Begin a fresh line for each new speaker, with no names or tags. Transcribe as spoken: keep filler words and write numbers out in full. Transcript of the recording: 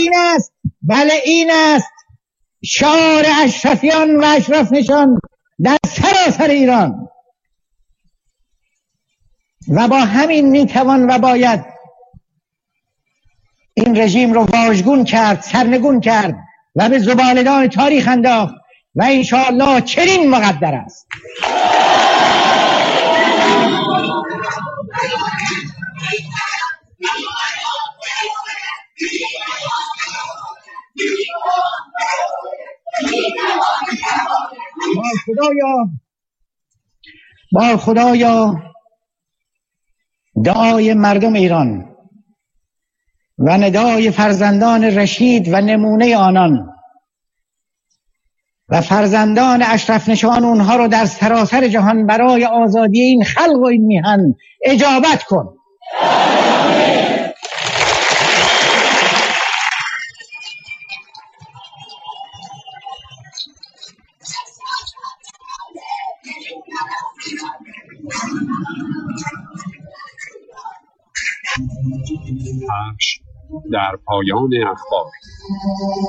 این است، بله این است شعار اشرفیان و اشرف نشان در سراسر ایران. و با همین میتوان و باید این رژیم رو واژگون کرد، سرنگون کرد و به زباله‌دان تاریخ انداخت و انشاءالله چنین مقدر است. با خدایا با خدایا دعای مردم ایران و ندای فرزندان رشید و نمونه آنان و فرزندان اشرف نشان اونها رو در سراسر جهان برای آزادی این خلق و این میهن اجابت کن.
پخش در پایان اخبار.